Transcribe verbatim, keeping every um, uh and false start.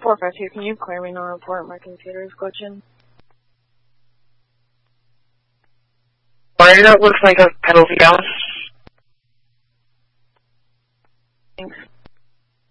four five two, can you clear me no report? My computer is glitching. Sorry, that looks like a penalty house.